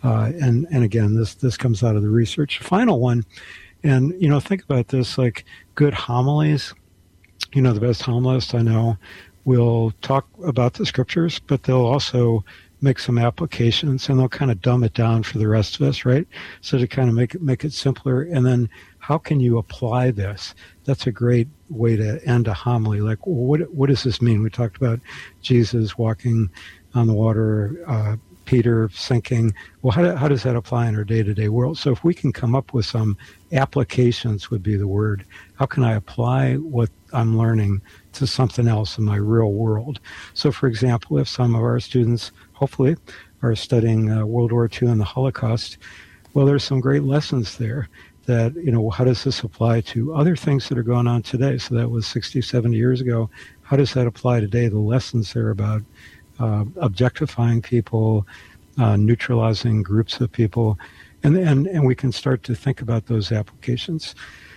And again, this comes out of the research. The final one, and, think about this, like good homilies. The best homilists I know will talk about the scriptures, but they'll also make some applications, and they'll kind of dumb it down for the rest of us, right? So to kind of make it simpler. And then how can you apply this? That's a great way to end a homily. Like, what does this mean? We talked about Jesus walking on the water, Peter sinking. Well, how does that apply in our day-to-day world? So if we can come up with some applications, would be the word. How can I apply what I'm learning to something else in my real world? So, for example, if some of our students, hopefully, are studying World War II and the Holocaust, well, there's some great lessons there that, how does this apply to other things that are going on today? So that was 60, 70 years ago. How does that apply today? The lessons there about objectifying people, neutralizing groups of people, and we can start to think about those applications.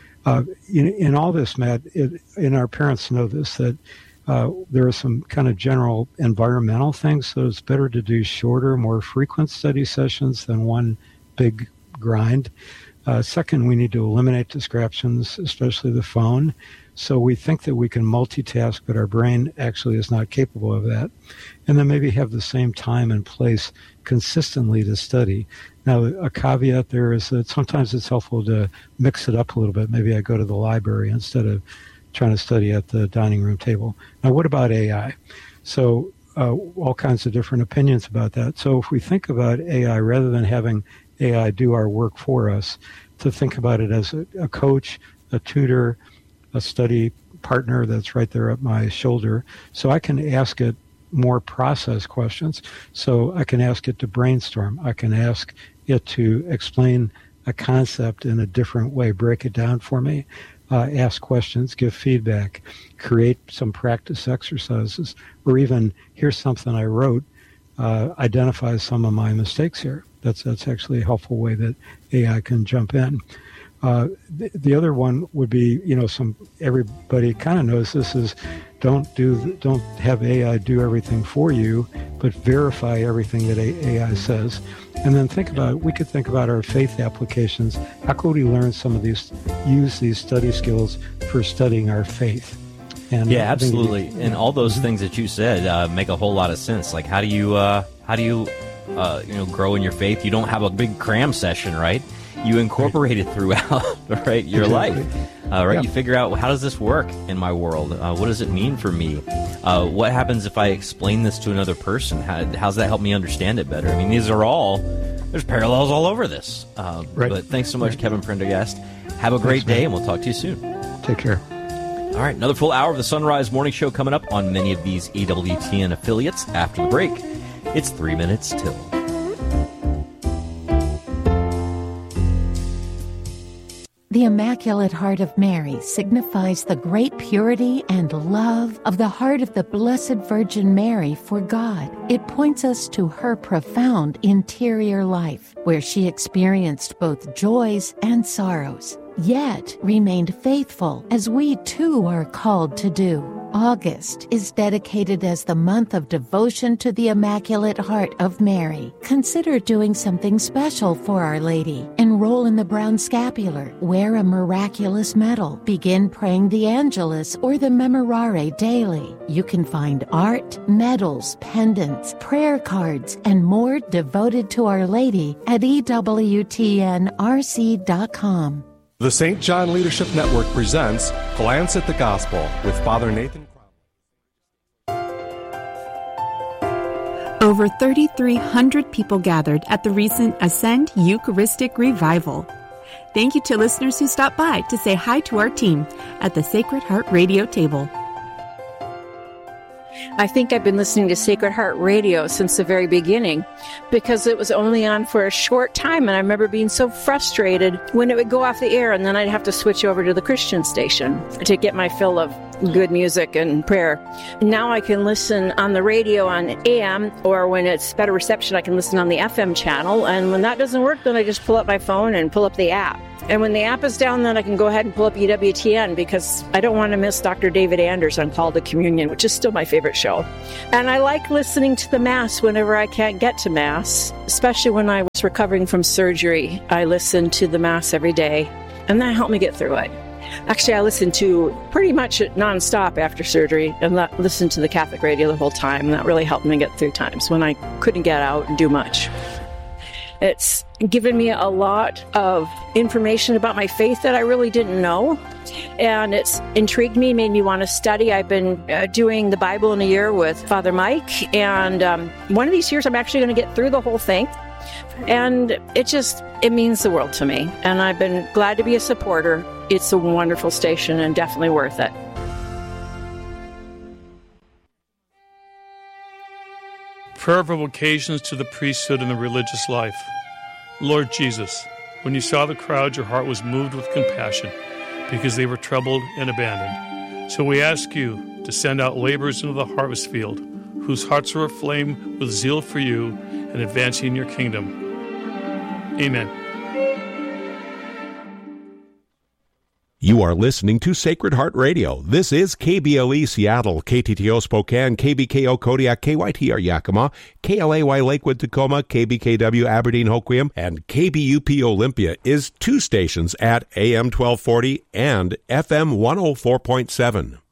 In all this, Matt, and our parents know this, that there are some kind of general environmental things, so it's better to do shorter, more frequent study sessions than one big grind. Second, we need to eliminate distractions, especially the phone. So we think that we can multitask, but our brain actually is not capable of that. And then maybe have the same time and place consistently to study. Now, a caveat there is that sometimes it's helpful to mix it up a little bit. Maybe I go to the library instead of trying to study at the dining room table. Now, what about AI? So all kinds of different opinions about that. So if we think about AI, rather than having AI do our work for us, to think about it as a coach, a tutor, a study partner that's right there at my shoulder. So I can ask it more process questions. So I can ask it to brainstorm. I can ask it to explain a concept in a different way, break it down for me, ask questions, give feedback, create some practice exercises, or even here's something I wrote, identify some of my mistakes here. That's actually a helpful way that AI can jump in. The other one would be, everybody kind of knows this, is don't have AI do everything for you, but verify everything that AI says. And then we could think about our faith applications. How could we learn use these study skills for studying our faith? And yeah, absolutely. And all those things that you said make a whole lot of sense. Like, how do you grow in your faith? You don't have a big cram session, right? You incorporate it throughout, right, your life, right? Yeah. You figure out, how does this work in my world? What does it mean for me? What happens if I explain this to another person? How's that help me understand it better? I mean, there's parallels all over this. Right. But thanks so much, Kevin Prendergast. Have a great day, and we'll talk to you soon. Take care. All right, another full hour of the Sunrise Morning Show coming up on many of these EWTN affiliates after the break. It's 3 minutes till. The Immaculate Heart of Mary signifies the great purity and love of the heart of the Blessed Virgin Mary for God. It points us to her profound interior life, where she experienced both joys and sorrows, yet remained faithful, as we too are called to do. August is dedicated as the month of devotion to the Immaculate Heart of Mary. Consider doing something special for Our Lady. Enroll in the Brown Scapular, wear a miraculous medal, begin praying the Angelus or the Memorare daily. You can find art, medals, pendants, prayer cards, and more devoted to Our Lady at EWTNRC.com. The St. John Leadership Network presents Glance at the Gospel with Father Nathan. Over 3,300 people gathered at the recent Ascend Eucharistic Revival. Thank you to listeners who stopped by to say hi to our team at the Sacred Heart Radio table. I think I've been listening to Sacred Heart Radio since the very beginning, because it was only on for a short time, and I remember being so frustrated when it would go off the air, and then I'd have to switch over to the Christian station to get my fill of good music and prayer. Now I can listen on the radio on AM, or when it's better reception, I can listen on the FM channel, and when that doesn't work, then I just pull up my phone and pull up the app. And when the app is down, then I can go ahead and pull up EWTN because I don't want to miss Dr. David Anders on Call to Communion, which is still my favorite show. And I like listening to the Mass whenever I can't get to Mass, especially when I was recovering from surgery. I listened to the Mass every day, and that helped me get through it. Actually, I listened to pretty much nonstop after surgery and listened to the Catholic radio the whole time. And that really helped me get through times when I couldn't get out and do much. It's given me a lot of information about my faith that I really didn't know. And it's intrigued me, made me want to study. I've been doing the Bible in a year with Father Mike. And one of these years, I'm actually going to get through the whole thing. And it means the world to me. And I've been glad to be a supporter. It's a wonderful station and definitely worth it. Prayer for vocations to the priesthood and the religious life. Lord Jesus, when you saw the crowd, your heart was moved with compassion because they were troubled and abandoned. So we ask you to send out laborers into the harvest field whose hearts are aflame with zeal for you and advancing your kingdom. Amen. You are listening to Sacred Heart Radio. This is KBLE Seattle, KTTO Spokane, KBKO Kodiak, KYTR Yakima, KLAY Lakewood Tacoma, KBKW Aberdeen Hoquiam, and KBUP Olympia is 2 stations at AM 1240 and FM 104.7.